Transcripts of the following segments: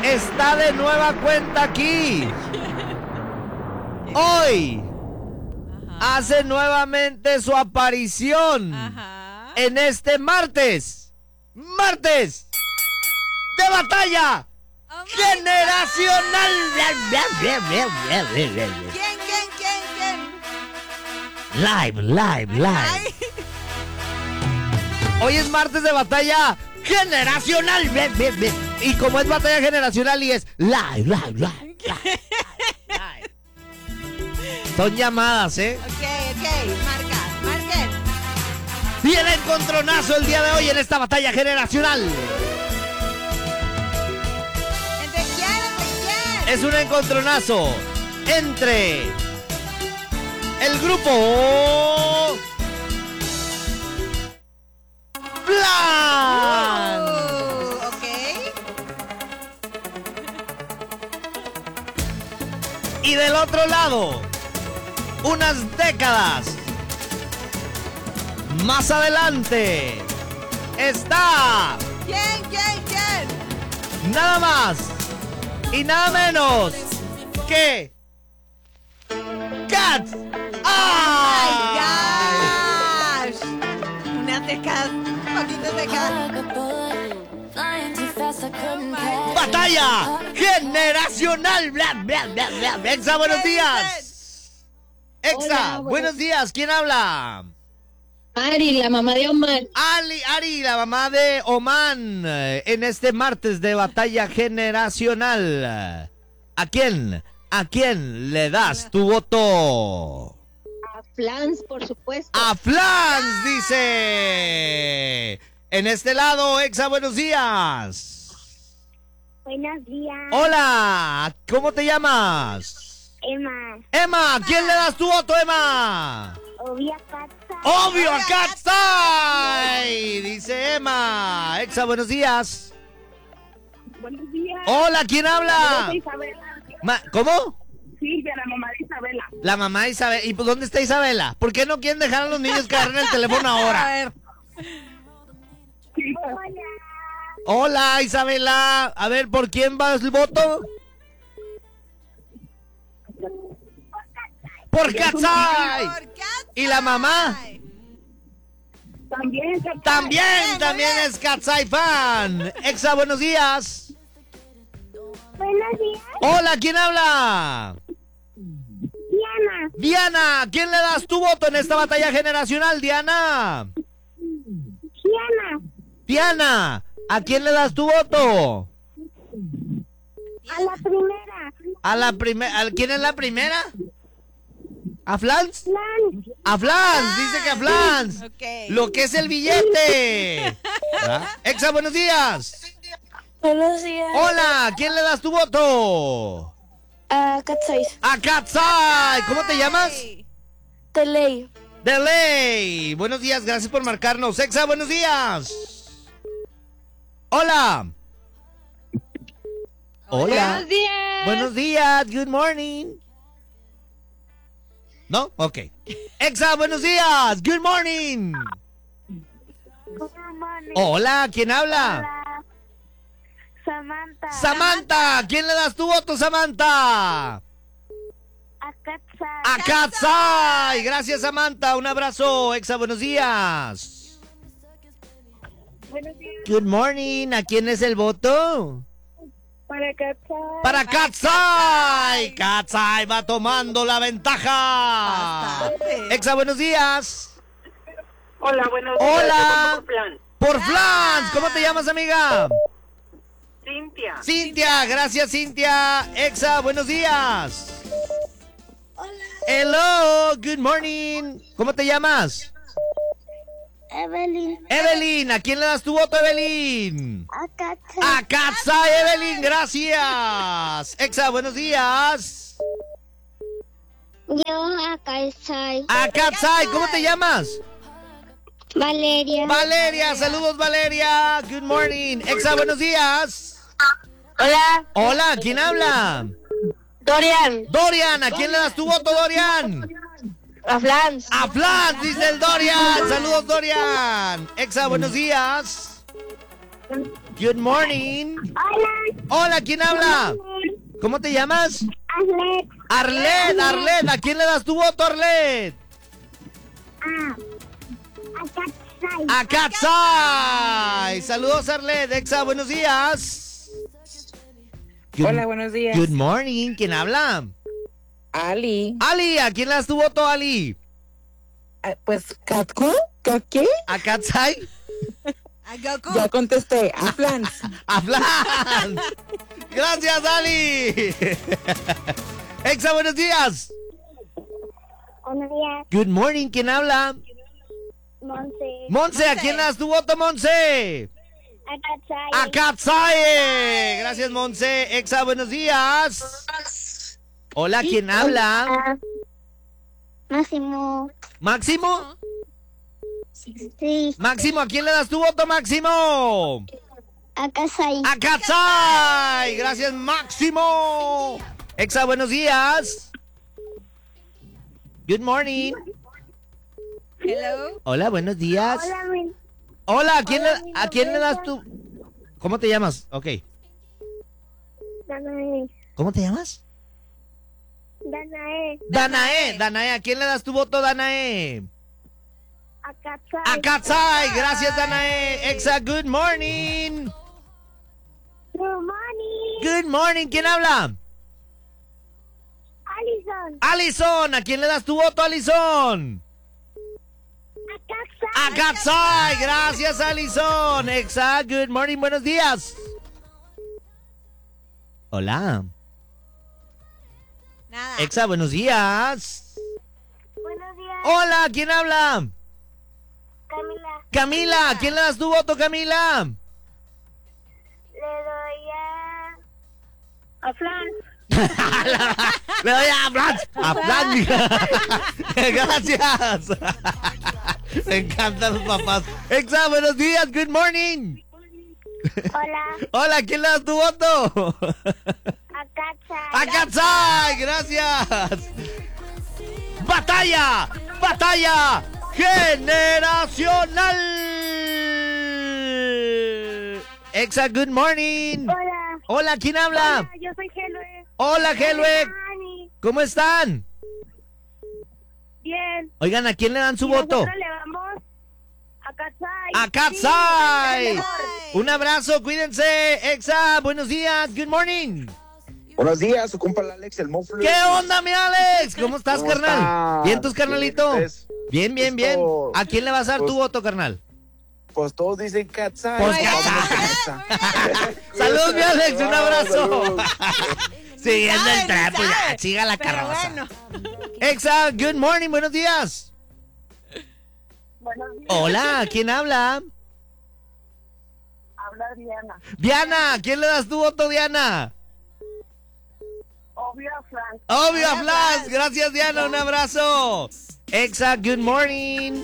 está de nueva cuenta aquí. Hoy hace nuevamente su aparición en este martes de batalla generacional. ¿Quién? Live. Ay. Hoy es martes de batalla generacional. Y como es batalla generacional y es live. Son llamadas, ¿eh? Ok, marquen. Y el encontronazo el día de hoy en esta batalla generacional. ¿Entre quién? Es un encontronazo entre el grupo Plan. Ok. Y del otro lado, unas décadas más adelante, está ¿Quién? nada más y nada menos que Cats. ¡Ay, gosh! Unas décadas, poquitas décadas. Batalla generacional. Exa, buenos días. Exa, Hola, buenos días. ¿Quién habla? Ari, la mamá de Omar. Ari, la mamá de Oman, en este martes de batalla generacional. ¿A quién le das tu voto? A Flans, por supuesto. A Flans, dice. En este lado, Exa, buenos días. Buenos días. Hola, ¿cómo te llamas? Emma. ¿A quién le das tu voto, Emma? Obvio Catsa. ¡Obvio a Katsai! Dice Emma. Exa, buenos días. Buenos días. Hola, ¿quién habla? Soy Isabela. ¿Cómo? Silvia, la mamá de Isabela. La mamá de Isabela. ¿Y pues dónde está Isabela? ¿Por qué no quieren dejar a los niños que agarren el teléfono A ahora? ver. Sí. Hola, Isabela. A ver, ¿por quién va el voto? Por Katsai. Por Katsai. ¿Y la mamá? También Catsa. También es Katsai fan. Exa, buenos días. Buenos días. Hola, ¿quién habla? Diana. Diana, ¿quién le das tu voto en esta batalla generacional, Diana? Diana, ¿a quién le das tu voto? A la primera. A la primera. ¿Quién es la primera? ¿A Flans? Plan. A Flans, dice que a Flans. Ok. Lo que es el billete. ¿Ah? Exa, buenos días. Buenos días. Hola, ¿quién le das tu voto? A Katsai. A Katsai. ¿Cómo te llamas? Teley. Delay. Buenos días, gracias por marcarnos. Exa, buenos días. Hola. Hola. Buenos días. Buenos días, good morning. ¿No? Ok. Exa, buenos días, good morning. Hola, ¿quién habla? Hola. Samantha. Samantha, ¿quién le das tu voto, Samantha? A Catsa. A Katsai. Gracias, Samantha, un abrazo. Exa, buenos días. Buenos días. Good morning, ¿a quién es el voto? Para Catsa. Para Katsai. Katsai va tomando la ventaja. Bastante. Exa, buenos días. Hola, buenos días. Hola. Yo voto por Plan. Por Flans. ¿Cómo te llamas, amiga? Cintia. Cintia. Gracias, Cintia. Exa, buenos días. Hola. Hello. Good morning. ¿Cómo te llamas? Evelyn. ¿A quién le das tu voto, Evelyn? A Catsa. A Katsai, Evelyn. Gracias. Exa, buenos días. Yo a Catsa. A Katsai. ¿Cómo te llamas? Valeria. Valeria, saludos Valeria. Good morning. Exa, buenos días. Hola. Hola, ¿quién habla? Dorian. Dorian, ¿a quién le das tu voto, Dorian? A Flans. A Flans, dice el Dorian. Saludos, Dorian. Exa, buenos días. Good morning. Hola. Hola, ¿quién habla? ¿Cómo te llamas? Arlet. Arlet. ¿A quién le das tu voto, Arlet? A Katsai. A Katsai. Saludos, Arlet. Exa, buenos días. Hola, buenos días. Good morning. ¿Quién habla? Ali. Ali, ¿a quién le das tu voto, Ali? Pues, ¿Katku? ¿Qué? ¿A Katsai? A Goku. Ya contesté. A Flans. ¡A Flan! ¡Gracias, Ali! Exa, buenos días. Buenos días. Good morning. ¿Quién habla? Monse. Monse, ¿a quién le das tu voto, Monse? A Katsai. ¡A Katsai! Gracias, Monse. Exa, buenos días. Hola, ¿quién habla? Máximo. ¿Máximo? Sí. Máximo, ¿a quién le das tu voto, Máximo? A Katsai. ¡A Katsai! Gracias, Máximo. Exa, buenos días. Good morning. Hello. Hola, buenos días. Hola, mi. Hola, Hola, mi ¿a quién le nombre das es tu...? ¿Cómo te llamas? Ok. Danae. ¿Cómo te llamas? Danae. Danae, ¿a quién le das tu voto, Danae? A Katsai. A Katsai, gracias, Danae. Exa, good morning. Good morning. Good morning, ¿quién habla? Alison. Alison, ¿a quién le das tu voto, Alison? A Katsai. A Katsai, gracias, Alison. Exa, good morning, buenos días. Hola. Nada. Exa, buenos días. Buenos días. Hola, ¿quién habla? Camila. Camila, ¿a quién le das tu voto, Camila? Le doy a Flan. Le doy a Flan. A Flan. Gracias. Me encantan los papás. Exa, buenos días, good morning. Hola. Hola, ¿quién le das tu voto? A Katsai. ¡A Katsai! ¡Gracias! ¡Batalla! ¡Batalla generacional! Exa, good morning. Hola. Hola, ¿quién habla? Hola, yo soy Helwe. Hola, Helweg. Ani. ¿Cómo están? Bien. Oigan, ¿a quién le dan su Y voto? nosotros le vamos a Katsai. ¡A Katsai! Sí, Un abrazo, cuídense. Exa, buenos días, good morning. Buenos días, su compa el Alex, el Mofle. ¿Qué onda, mi Alex? ¿Cómo estás, ¿Cómo carnal? estás? ¿Bien tus carnalito? Bien, Bien, bien, bien. Listo. ¿A quién le vas a dar tu Pues- voto, carnal? Pues todos dicen Katsai. Pues Vámonos Katsai. con esa. Salud, mi Alex, un abrazo. Salud. Siguiendo el Sabe, tren, pues sabe. ya, siga la Pero carroza. bueno. Exa, good morning, buenos días. Buenos días. Hola, ¿quién habla? Habla Diana. Diana, ¿a quién le das tu voto, Diana? Obvio, Frank. Obvio, a Flash. Gracias, Diana, un abrazo. Exa, good morning.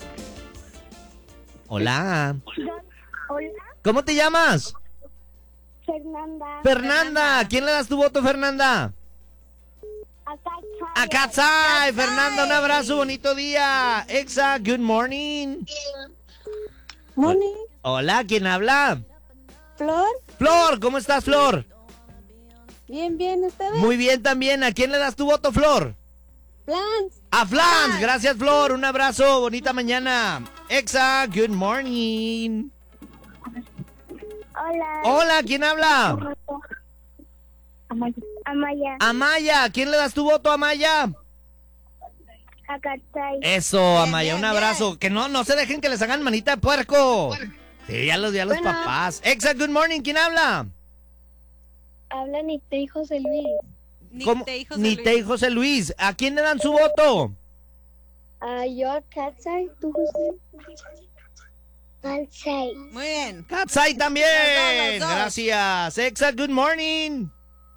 Hola. Hola. ¿Cómo te llamas? Fernanda. Fernanda, ¿a quién le das tu voto, Fernanda? A Katsai. A Katsai. Fernanda, un abrazo, bonito día. Exa, good morning. Morning. Hola, ¿quién habla? Flor. Flor, ¿cómo estás, Flor? Bien, bien, ¿ustedes? Muy bien también. ¿A quién le das tu voto, Flor? Flans. A Flans. Gracias, Flor. Un abrazo. Bonita mañana. Exa, good morning. Hola. Hola, ¿quién habla? Amaya. Amaya. ¿A quién le das tu voto, Amaya? A Katsai. Eso, Bien, Amaya. bien, Un abrazo. Que no se dejen que les hagan manita de puerco. Sí, ya los Bueno. papás. Exa, good morning. ¿Quién habla? Habla Nicte y José Luis. ¿Cómo? Nite y José Luis. ¿A quién le dan su voto? Yo a Katsai, ¿tú, José? Katsai. Muy bien. Katsai también. Los dos. Gracias. Exa, good morning.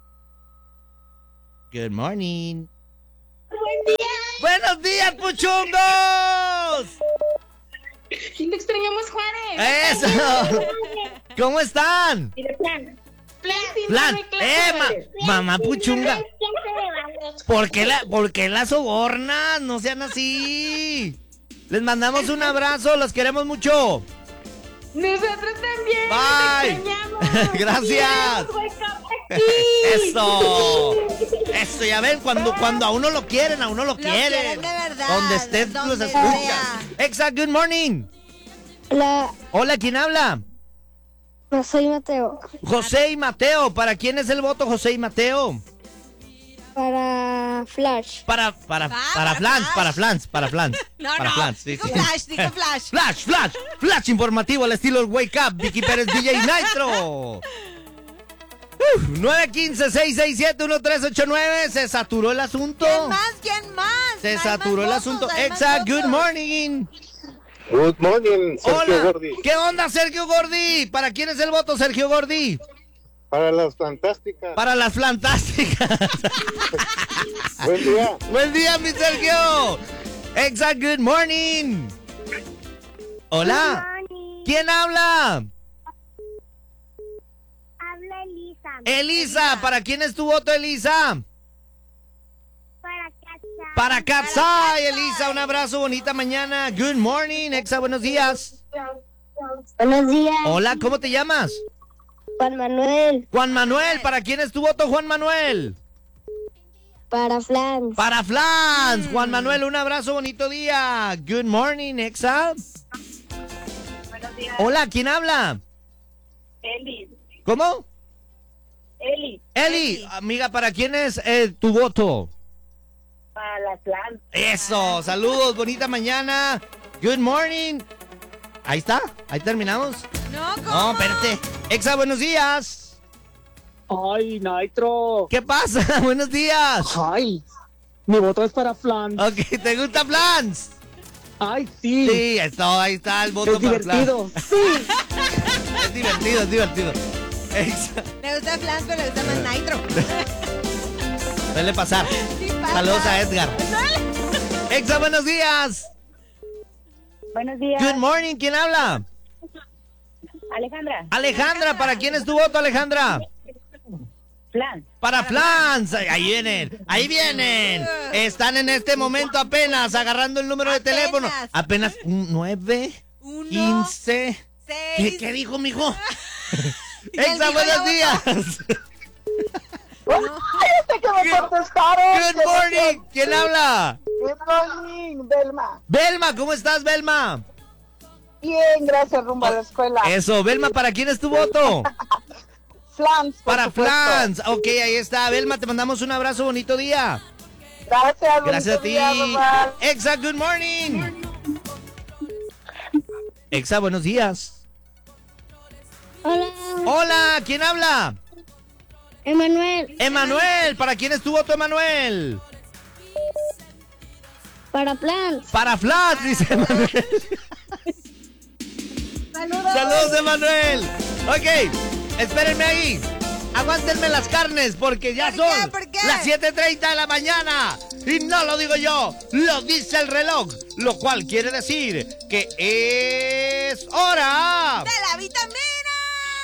Good morning. ¡Buenos días, puchungos! Sí, te extrañamos, Juárez. ¡Eso! ¿Cómo están? Y de plan. Plan, mamá puchunga. ¿Por qué la sobornas? No sean así. Les mandamos un abrazo, los queremos mucho. Nosotros también. Bye. Te extrañamos. Gracias. Wake up aquí. Eso, ya ven, cuando a uno lo quieren, quieren de verdad. Donde estés, los donde escuchas. sea. Exa, good morning. Hola, ¿Quién habla? soy Mateo. José y Mateo. ¿Para quién es el voto, José y Mateo? Para Flash. Para Flans. No, Para no. Flans, sí, Digo sí. Flash, digo Flash. Flash informativo al estilo Wake Up. Vicky Pérez, DJ Nitro. 915-667-1389. Se saturó el asunto. ¿Quién más? Se Hay saturó más el votos, asunto. hay más Exa, votos. good morning. Good morning, Sergio Hola. Gordi. ¿Qué onda, Sergio Gordi? ¿Para quién es el voto, Sergio Gordi? Para las fantásticas. Para las fantásticas. Buen día. Buen día, mi Sergio. Exa, good morning. Hola. Morning. ¿Quién habla? Habla Elisa. Elisa. ¿Para quién es tu voto, Elisa? Para casa. Para Katsai, Elisa. Un abrazo, bonita mañana. Good morning, Exa, buenos días. Buenos días. Hola, ¿cómo te llamas? Juan Manuel. Juan Manuel. ¿Para quién es tu voto, Juan Manuel? Para Flans. Para Flans. Juan Manuel, un abrazo, bonito día. Good morning, Exa. Buenos días. Hola, ¿quién habla? Eli. ¿Cómo? Eli, amiga, ¿para quién es tu voto? Para las plantas. Eso, saludos, bonita mañana. Good morning. Ahí está, ahí terminamos. No, ¿cómo? No, espérate. Exa, buenos días. Ay, Nitro. ¿Qué pasa? Buenos días. Ay, mi voto es para Flan. Ok, ¿te gusta Flans? Ay, sí. Sí, ahí está el voto Es para divertido. Flans. Sí. Es divertido. Exa, Le gusta Flans, pero le gusta más Nitro. suele pasar. Sí pasa. Saludos a Edgar. Exa, buenos días. Buenos días. Good morning, ¿quién habla? Alejandra. Alejandra, ¿para quién es tu voto, Alejandra? Plan. Para Flans, ahí vienen. Están en este momento apenas agarrando el número de teléfono. Apenas 9, 1, 15. 6. ¿Qué dijo, mijo? Y él Exa, dijo, buenos ya días. me contestaron. Good morning. ¿Quién habla? Good morning, Belma. Belma, ¿cómo estás, Belma? Bien, gracias, rumbo a la escuela. Eso, Belma, ¿para quién es tu voto? Flans, por Para supuesto. Flans. Ok, ahí está. Belma, te mandamos un abrazo, bonito día. Gracias, Gracias a bonito ti. día, bye-bye. Exa, good morning. Exa, buenos días. Hola, Hola, ¿quién habla? Emanuel. Emanuel, ¿para quién es tu voto, Emanuel? Para Flans. Para Flats, dice Emanuel. Saludos, Emanuel. Ok, espérenme ahí. Aguántenme las carnes porque ya ¿Por son qué? ¿Por qué? las 7:30 de la mañana. Y no lo digo yo, lo dice el reloj. Lo cual quiere decir que es hora ¡De la vitamina!